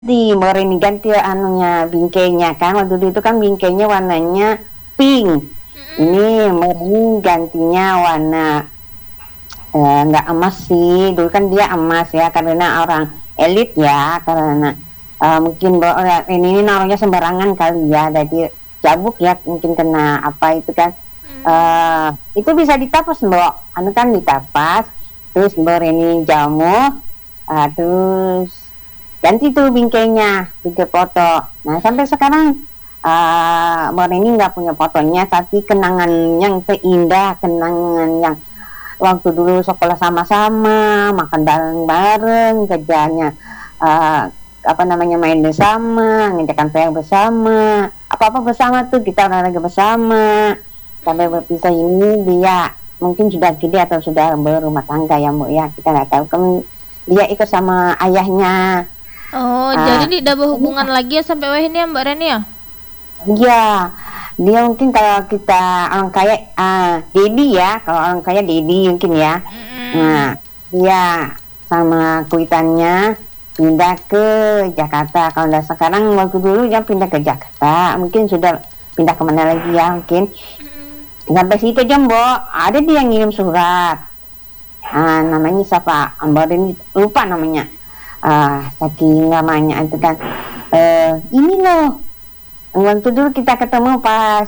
Di baru ini ganti anunya bingkainya kan, waktu itu kan bingkainya warnanya pink. Ini baru ini gantinya warna nggak emas sih, dulu kan dia emas ya karena orang elit ya, karena mungkin ini naruhnya sembarangan kali ya, jadi cabuk ya mungkin kena apa itu kan. Itu bisa ditapas mbok, anu kan ditapas terus baru ini jamu, terus ganti tuh bingkainya, bingkai foto. Nah sampai sekarang Mbak ini nggak punya fotonya, tapi kenangan yang terindah, kenangan yang waktu dulu sekolah sama-sama, makan bareng-bareng, kerjanya apa namanya main bersama, ngerjakan PR bersama, apa-apa bersama tuh, kita olahraga bersama. Sampai berpisah ini dia mungkin sudah gede atau sudah berumah tangga ya Mbak ya, kita nggak tahu kan, dia ikut sama ayahnya. Oh, jadi tidak berhubungan lagi ya sampai wah ini ya Mbak Reni ya? Iya, dia mungkin kalau kita orang kaya, Dedi ya, kalau orang kaya Dedi mungkin ya. Nah, dia sama kuitannya pindah ke Jakarta. Kalau udah sekarang, waktu dulu dia pindah ke Jakarta, mungkin sudah pindah kemana lagi ya mungkin. Sampai situ aja Mbok, ada dia yang ngirim surat. Namanya siapa? Mbak ini lupa namanya. Saking namanya itu kan, ini loh waktu dulu kita ketemu pas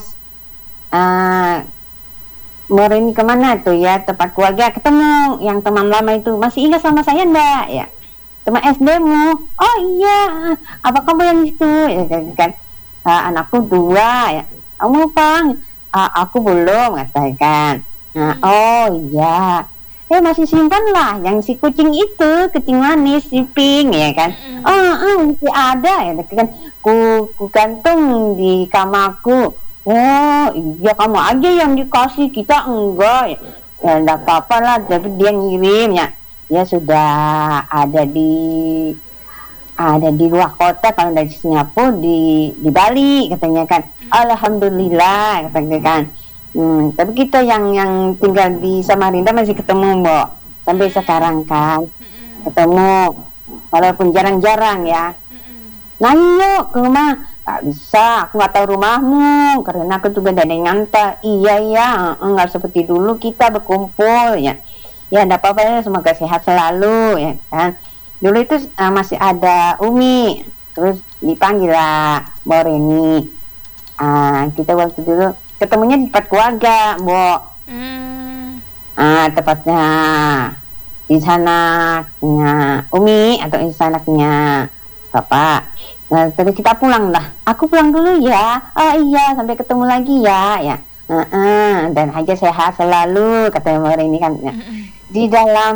baru ini kemana tuh ya, tempat keluarga ketemu yang teman lama itu, masih ingat sama saya enggak ya, teman SD-mu? Oh iya, apa kamu yang itu ya kan, anakku 2 ya, kamu Pang? Aku belum katakan. Oh iya, masih simpan lah yang si kucing itu, kucing manis, si pink ya kan. Masih ada ya kan, ku gantung di kamarku. Oh iya, kamu aja yang dikasih, kita enggak ya, enggak apa-apa lah, tapi dia ngirim ya, dia sudah ada di luar kota, kalau dari Singapura, di Bali katanya kan. Alhamdulillah katanya kan. Tapi kita yang tinggal di Samarinda masih ketemu Mbok sampai sekarang kan, ketemu walaupun jarang-jarang ya. Nanya ke rumah tak bisa, aku nggak tahu rumahmu karena aku tuh beda dengan ngantar. Iya ya, nggak seperti dulu kita berkumpul ya. Ya enggak apa-apa ya, semoga sehat selalu ya kan. Dulu itu masih ada Umi, terus dipanggil lah Mbak Reni. Kita waktu dulu ketemunya di tempat keluarga, Mbok. Tepatnya di sana Umi atau di sananya Bapak. Nah, terus kita pulang lah. Aku pulang dulu ya. Oh iya, sampai ketemu lagi ya. Dan aja sehat selalu kata Mbak ini kan. Ya. Di dalam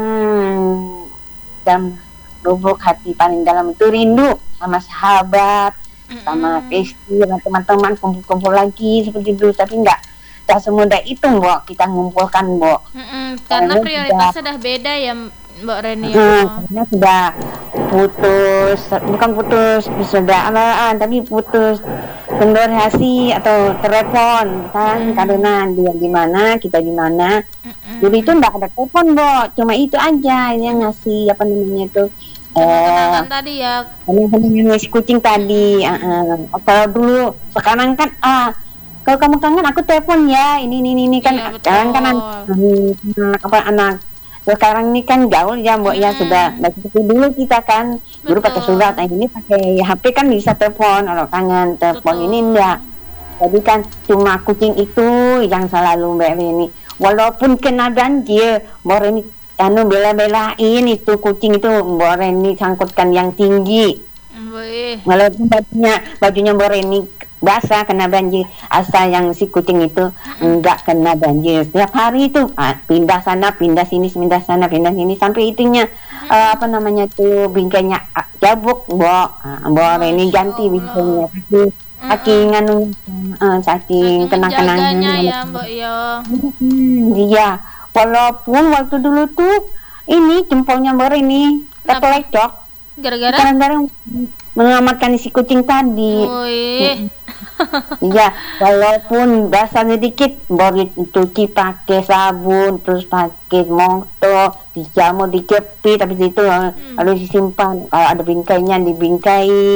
lubuk hati paling dalam itu rindu sama sahabat, sama Pesti, sama teman-teman, kumpul-kumpul lagi seperti dulu, tapi enggak semudah itu Mbok kita ngumpulkan Mbok. Karena prioritas sudah beda ya Mbak Reni. Karena sudah bukan putus sudah tapi putus komunikasi atau telepon kan, karena dia di mana, kita di mana. Jadi itu enggak ada telepon Mbok, cuma itu aja yang ngasih apa namanya itu kenangan tadi ya, kenangan si kucing tadi. Kalau dulu, sekarang kan kalau kamu kangen aku telepon ya, ini kan. Iya, Sekarang kan anak sekarang ini kan gaul ya Mbok ya, sudah seperti dulu kita kan dulu pakai surat, ini pakai HP kan bisa telepon kalau kangen. Telepon ini enggak, jadi kan cuma kucing itu yang selalu Mbak Reni, walaupun kena banjir Mbak Reni bela-belain itu kucing itu, Mbak Reni sangkutkan yang tinggi. Walaupun bajunya Mbak Reni basah kena banjir, asal yang si kucing itu enggak kena banjir. Setiap hari itu pindah sana, pindah sini, pindah sana, pindah sini, sampai itunya apa namanya tuh bingkainya jabuk Mbak Reni ganti bingkainya, saking saking kenang-kenangannya ya Mbak ya. Iya, walaupun waktu dulu tuh ini jempolnya Mbak Reni terpelecok gara-gara menyelamatkan si kucing tadi. Iya, walaupun dasarnya dikit, baru cuci pakai sabun, terus pakai motor, dijamur, dikepi, tapi itu lalu disimpan. Kalau ada bingkainya, dibingkai.